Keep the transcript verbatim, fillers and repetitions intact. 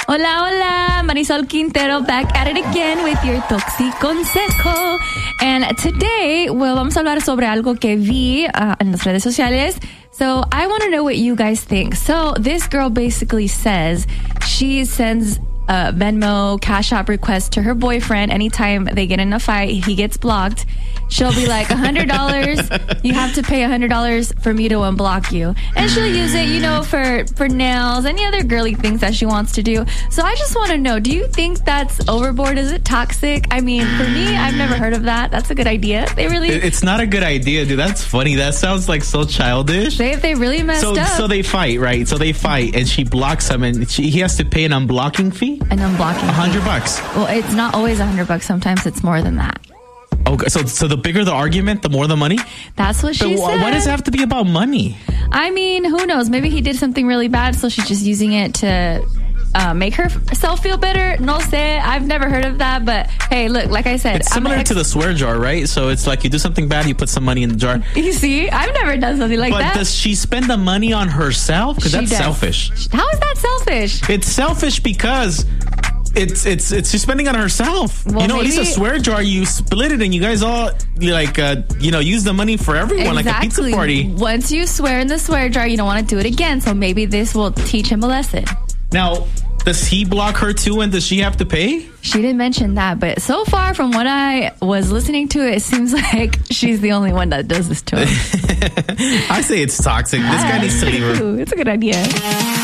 Hola, hola, Marisol Quintero back at it again with your Toxic Consejo. And today, well, vamos a hablar sobre algo que vi uh, en las redes sociales. So I want to know what you guys think. So this girl basically says she sends a Venmo Cash App request to her boyfriend anytime they get in a fight. He gets blocked. She'll be like, one hundred dollars. You have to pay one hundred dollars for me to unblock you. And she'll use it, you know, for, for nails, any other girly things that she wants to do. So I just want to know, do you think that's overboard? Is it toxic? I mean, for me, I've never heard of that. That's a good idea. They really... It's not a good idea, dude. That's funny. That sounds like so childish. They, they really messed so, up. So they fight, right? So they fight, and she blocks him, and she, he has to pay an unblocking fee? An unblocking A hundred fee. bucks. Well, it's not always a hundred bucks. Sometimes it's more than that. Okay, so so the bigger the argument, the more the money? That's what she but said. Why does it have to be about money? I mean, who knows? Maybe he did something really bad, so she's just using it to uh, make herself feel better. No sé. I've never heard of that, but hey, look, like I said, It's similar ex- to the swear jar, right? So it's like you do something bad, you put some money in the jar. You see, I've never done something like but that. But does she spend the money on herself? Because that's does. selfish. How is that selfish? It's selfish because... It's it's it's she's spending on herself. Well, you know, maybe, at least a swear jar, you split it and you guys all like uh, you know use the money for everyone, exactly. like a pizza party. Once you swear in the swear jar, you don't want to do it again. So maybe this will teach him a lesson. Now, does he block her too, and does she have to pay? She didn't mention that, but so far from what I was listening to, it seems like she's the only one that does this to him. I say it's toxic. This guy needs to leave her. It's a good idea.